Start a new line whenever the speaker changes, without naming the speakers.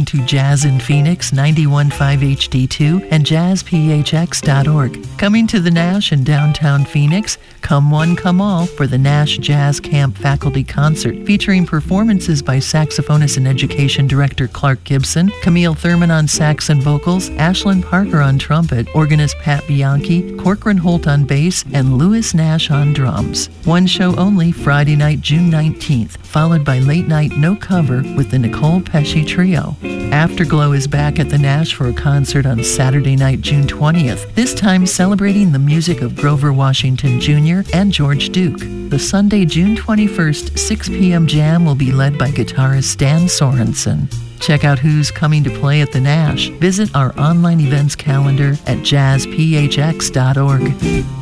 to Jazz in Phoenix 91.5 HD2 and jazzphx.org. Coming to the Nash in downtown Phoenix, come one, come all for the Nash Jazz Camp Faculty Concert featuring performances by saxophonist and education director Clark Gibson, Camille Thurman on sax and vocals, Ashlyn Parker on trumpet, organist Pat Bianchi, Corcoran Holt on bass, and Louis Nash on drums. One show only Friday night, June 19th, followed by late night No Cover with the Nicole Pesci Trio. Afterglow is back at the Nash for a concert on Saturday night, June 20th, this time celebrating the music of Grover Washington Jr. and George Duke. The Sunday, June 21st, 6 p.m. jam will be led by guitarist Stan Sorensen. Check out who's coming to play at the Nash. Visit our online events calendar at jazzphx.org.